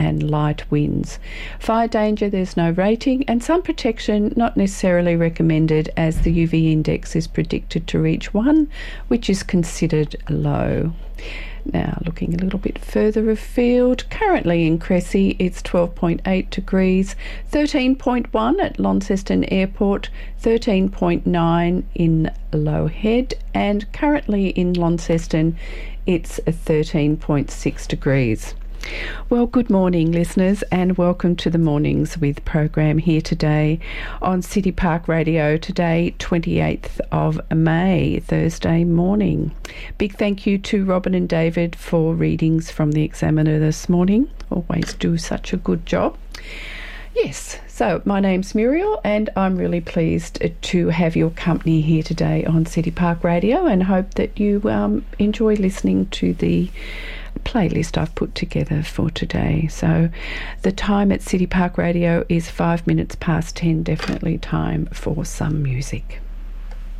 and light winds. Fire danger, there's no rating, and sun protection not necessarily recommended as the UV index is predicted to reach 1, which is considered low. Now, looking a little bit further afield, currently in Cressy it's 12.8 degrees, 13.1 at Launceston Airport, 13.9 in Low Head, and currently in Launceston it's 13.6 degrees. Well, good morning, listeners, and welcome to the Mornings With program here today on City Park Radio, today 28th of May, Thursday morning. Big thank you to Robin and David for readings from the Examiner this morning. Always do such a good job. Yes, so my name's Muriel and I'm really pleased to have your company here today on City Park Radio, and hope that you enjoy listening to the playlist I've put together for today. So the time at City Park Radio is 5 minutes past 10, definitely time for some music.